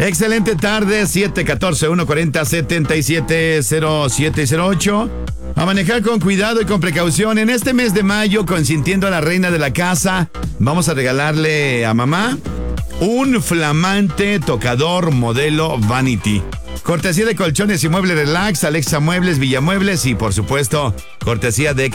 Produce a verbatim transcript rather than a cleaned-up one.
Excelente tarde, siete catorce, uno cuarenta, setenta y siete cero siete cero ocho. A manejar con cuidado y con precaución. En este mes de mayo, consintiendo a la reina de la casa, vamos a regalarle a mamá un flamante tocador modelo Vanity. Cortesía de Colchones y Muebles Relax, Alexa Muebles, Villamuebles y, por supuesto, cortesía de